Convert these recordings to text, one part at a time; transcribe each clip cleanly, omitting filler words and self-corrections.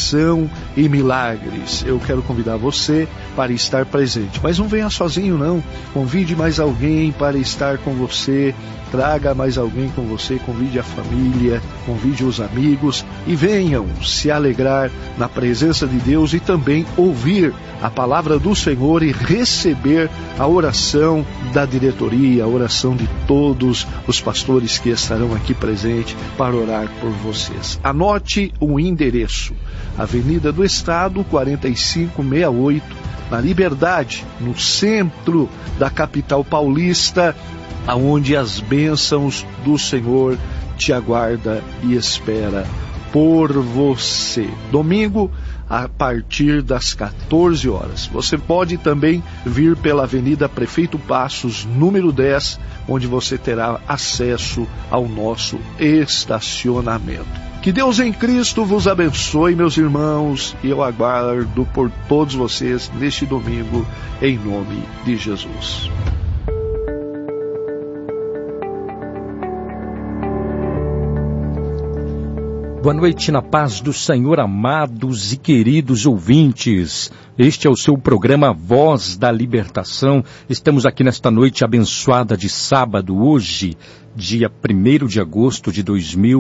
oração e milagres. Eu quero convidar você para estar presente, mas não venha sozinho não, convide mais alguém para estar com você, traga mais alguém com você, convide a família, convide os amigos e venham se alegrar na presença de Deus e também ouvir a palavra do Senhor e receber a oração da diretoria, a oração de todos os pastores que estarão aqui presentes para orar por vocês. Anote o endereço: Avenida do Estado, 4568, na Liberdade, no centro da capital paulista, aonde as bênçãos do Senhor te aguarda e espera por você. Domingo, a partir das 14 horas. Você pode também vir pela Avenida Prefeito Passos, número 10, onde você terá acesso ao nosso estacionamento. Que Deus em Cristo vos abençoe, meus irmãos, e eu aguardo por todos vocês neste domingo, em nome de Jesus. Boa noite na paz do Senhor, amados e queridos ouvintes. Este é o seu programa Voz da Libertação. Estamos aqui nesta noite abençoada de sábado, hoje, dia 1º de agosto de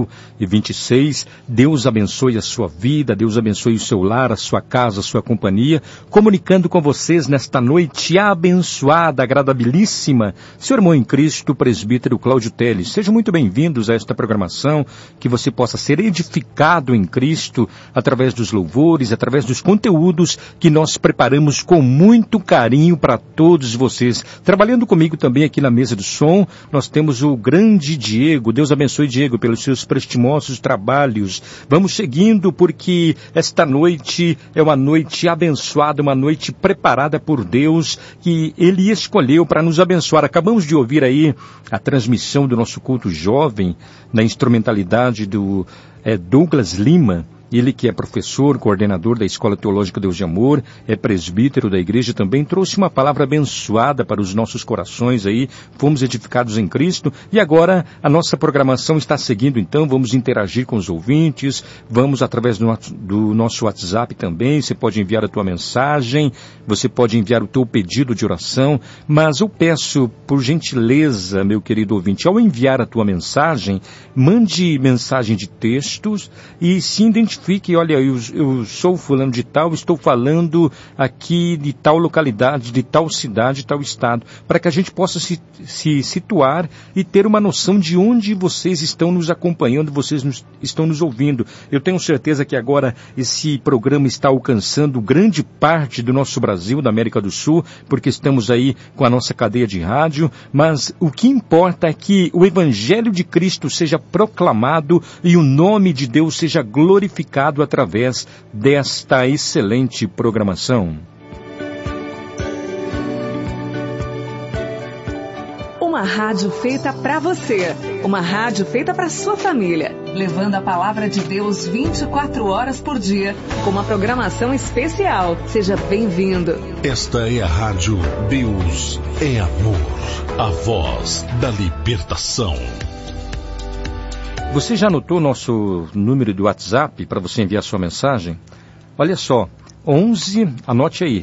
2026. Deus abençoe a sua vida, Deus abençoe o seu lar, a sua casa, a sua companhia. Comunicando com vocês nesta noite abençoada, agradabilíssima, seu irmão em Cristo, presbítero Cláudio Teles. Sejam muito bem-vindos a esta programação, que você possa ser edificado em Cristo através dos louvores, através dos conteúdos que nós preparamos com muito carinho para todos vocês. Trabalhando comigo também aqui na mesa do som, nós temos o grande Diego. Deus abençoe, Diego, pelos seus prestimosos trabalhos. Vamos seguindo, porque esta noite é uma noite abençoada, uma noite preparada por Deus, que Ele escolheu para nos abençoar. Acabamos de ouvir aí a transmissão do nosso culto jovem, na instrumentalidade do Douglas Lima. Ele que é professor, coordenador da Escola Teológica Deus de Amor, é presbítero da igreja, também trouxe uma palavra abençoada para os nossos corações aí, fomos edificados em Cristo, e agora a nossa programação está seguindo, então vamos interagir com os ouvintes, vamos através do nosso WhatsApp também, você pode enviar a tua mensagem, você pode enviar o teu pedido de oração, mas eu peço, por gentileza, meu querido ouvinte, ao enviar a tua mensagem, mande mensagem de textos e se identifique. Olha, eu sou fulano de tal, estou falando aqui de tal localidade, de tal cidade, de tal estado, para que a gente possa se situar e ter uma noção de onde vocês estão nos acompanhando, vocês estão nos ouvindo. Eu tenho certeza que agora esse programa está alcançando grande parte do nosso Brasil, da América do Sul, porque estamos aí com a nossa cadeia de rádio, mas o que importa é que o Evangelho de Cristo seja proclamado e o nome de Deus seja glorificado através desta excelente programação. Uma rádio feita para você, uma rádio feita para sua família, levando a palavra de Deus 24 horas por dia, com uma programação especial. Seja bem-vindo. Esta é a rádio Deus é Amor, a voz da libertação. Você já anotou o nosso número do WhatsApp para você enviar sua mensagem? Olha só, 11, anote aí,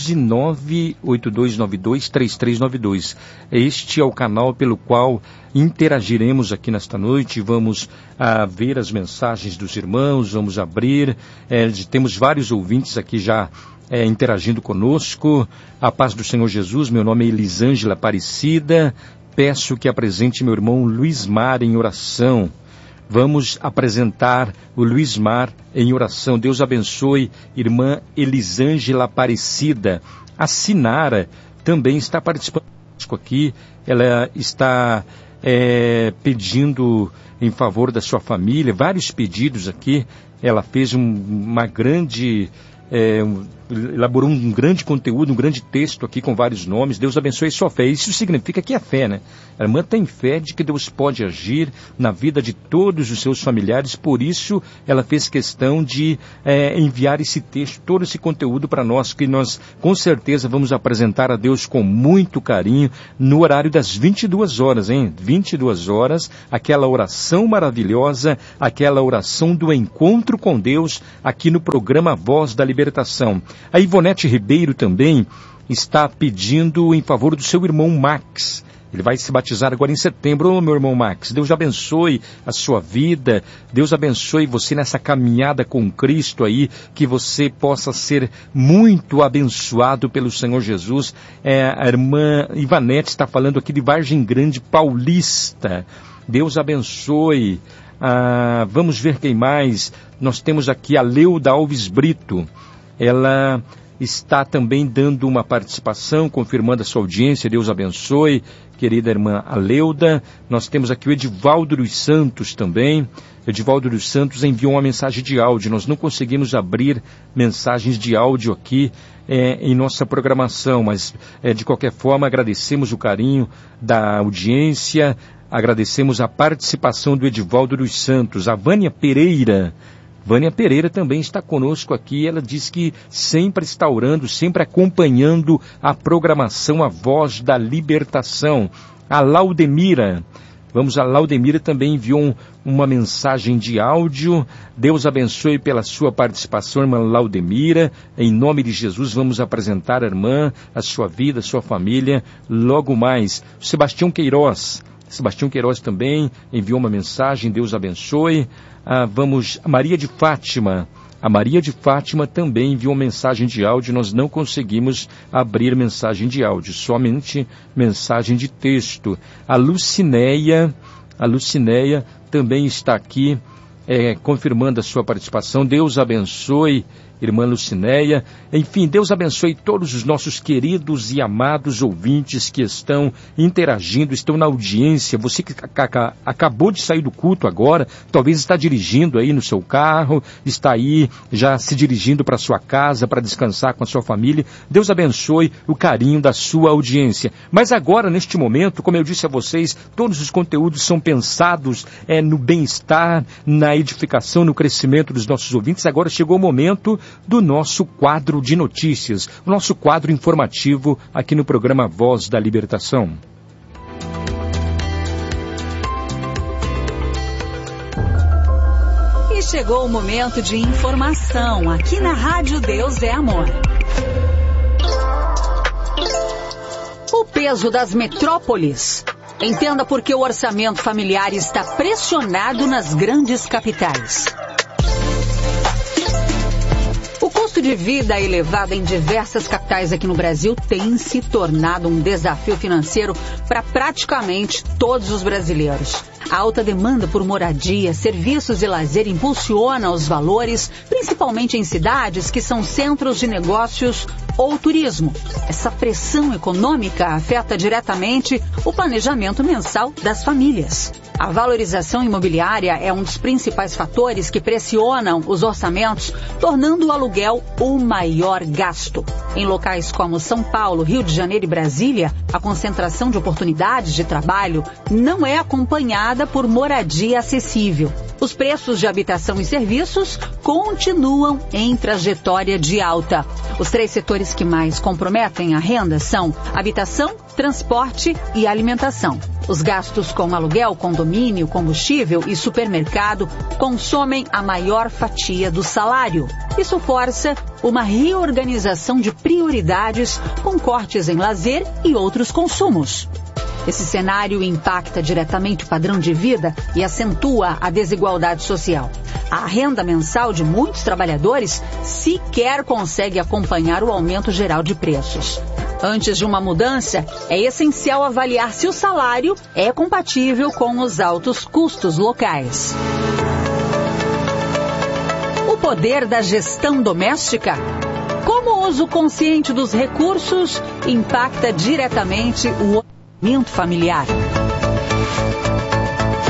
11-98292-3392. Este é o canal pelo qual interagiremos aqui nesta noite, vamos ver as mensagens dos irmãos, vamos abrir, temos vários ouvintes aqui já interagindo conosco. A paz do Senhor Jesus, meu nome é Elisângela Aparecida, peço que apresente meu irmão Luiz Mar em oração. Vamos apresentar o Luiz Mar em oração. Deus abençoe, irmã Elisângela Aparecida. A Sinara também está participando conosco aqui. Ela está pedindo em favor da sua família, vários pedidos aqui. Ela fez uma grande elaborou um grande conteúdo, um grande texto aqui com vários nomes. Deus abençoe sua fé. Isso significa que é fé, né? A irmã tem fé de que Deus pode agir na vida de todos os seus familiares, por isso ela fez questão de enviar esse texto, todo esse conteúdo para nós, que nós com certeza vamos apresentar a Deus com muito carinho no horário das 22 horas, hein? 22 horas, aquela oração maravilhosa, aquela oração do encontro com Deus aqui no programa Voz da Libertação. A Ivonete Ribeiro também está pedindo em favor do seu irmão Max. Ele vai se batizar agora em setembro. Ô, meu irmão Max, Deus abençoe a sua vida, Deus abençoe você nessa caminhada com Cristo aí, que você possa ser muito abençoado pelo Senhor Jesus. A irmã Ivanete está falando aqui de Vargem Grande Paulista. Deus abençoe. Vamos ver quem mais. Nós temos aqui a Leuda Alves Brito. Ela está também dando uma participação, confirmando a sua audiência. Deus abençoe, querida irmã Aleuda. Nós temos aqui o Edivaldo dos Santos também. Edivaldo dos Santos enviou uma mensagem de áudio. Nós não conseguimos abrir mensagens de áudio aqui em nossa programação, mas de qualquer forma agradecemos o carinho da audiência, agradecemos a participação do Edivaldo dos Santos. A Vânia Pereira também está conosco aqui. Ela diz que sempre está orando, sempre acompanhando a programação A Voz da Libertação. A Laudemira também enviou uma mensagem de áudio. Deus abençoe pela sua participação, irmã Laudemira. Em nome de Jesus, vamos apresentar a irmã, a sua vida, a sua família, logo mais. Sebastião Queiroz também enviou uma mensagem. Deus abençoe. A Maria de Fátima. A Maria de Fátima também enviou mensagem de áudio. Nós não conseguimos abrir mensagem de áudio, somente mensagem de texto. A Lucinéia também está aqui confirmando a sua participação. Deus abençoe, irmã Lucinéia. Enfim, Deus abençoe todos os nossos queridos e amados ouvintes que estão interagindo, estão na audiência. Você que acabou de sair do culto agora, talvez está dirigindo aí no seu carro, está aí já se dirigindo para sua casa, para descansar com a sua família. Deus abençoe o carinho da sua audiência. Mas agora, neste momento, como eu disse a vocês, todos os conteúdos são pensados no bem-estar, na edificação, no crescimento dos nossos ouvintes. Agora chegou o momento do nosso quadro de notícias, o nosso quadro informativo aqui no programa Voz da Libertação. E chegou o momento de informação aqui na Rádio Deus é Amor. O peso das metrópoles. Entenda por que o orçamento familiar está pressionado nas grandes capitais. O custo de vida elevado em diversas capitais aqui no Brasil tem se tornado um desafio financeiro para praticamente todos os brasileiros. A alta demanda por moradia, serviços e lazer impulsiona os valores, principalmente em cidades que são centros de negócios ou turismo. Essa pressão econômica afeta diretamente o planejamento mensal das famílias. A valorização imobiliária é um dos principais fatores que pressionam os orçamentos, tornando o aluguel o maior gasto. Em locais como São Paulo, Rio de Janeiro e Brasília, a concentração de oportunidades de trabalho não é acompanhada por moradia acessível. Os preços de habitação e serviços continuam em trajetória de alta. Os 3 setores que mais comprometem a renda são habitação, transporte e alimentação. Os gastos com aluguel, condomínio, combustível e supermercado consomem a maior fatia do salário. Isso força uma reorganização de prioridades com cortes em lazer e outros consumos. Esse cenário impacta diretamente o padrão de vida e acentua a desigualdade social. A renda mensal de muitos trabalhadores sequer consegue acompanhar o aumento geral de preços. Antes de uma mudança, é essencial avaliar se o salário é compatível com os altos custos locais. O poder da gestão doméstica? Como o uso consciente dos recursos impacta diretamente o orçamento familiar?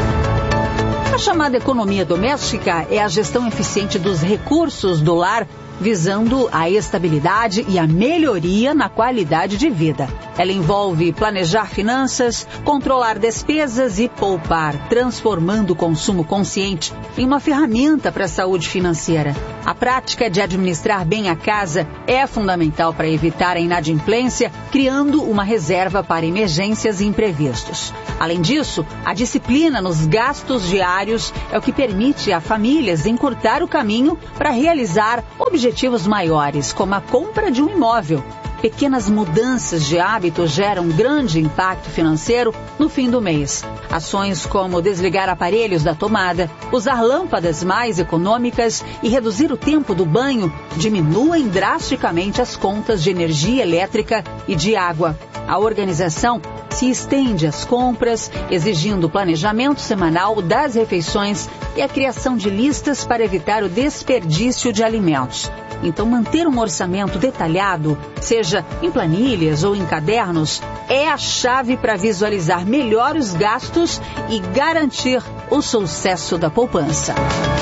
A chamada economia doméstica é a gestão eficiente dos recursos do lar visando a estabilidade e a melhoria na qualidade de vida. Ela envolve planejar finanças, controlar despesas e poupar, transformando o consumo consciente em uma ferramenta para a saúde financeira. A prática de administrar bem a casa é fundamental para evitar a inadimplência, criando uma reserva para emergências e imprevistos. Além disso, a disciplina nos gastos diários é o que permite a famílias encurtar o caminho para realizar objetivos maiores, como a compra de um imóvel. Pequenas mudanças de hábito geram grande impacto financeiro no fim do mês. Ações como desligar aparelhos da tomada, usar lâmpadas mais econômicas e reduzir o tempo do banho diminuem drasticamente as contas de energia elétrica e de água. A organização se estende às compras, exigindo o planejamento semanal das refeições e a criação de listas para evitar o desperdício de alimentos. Então, manter um orçamento detalhado, seja em planilhas ou em cadernos, é a chave para visualizar melhor os gastos e garantir o sucesso da poupança.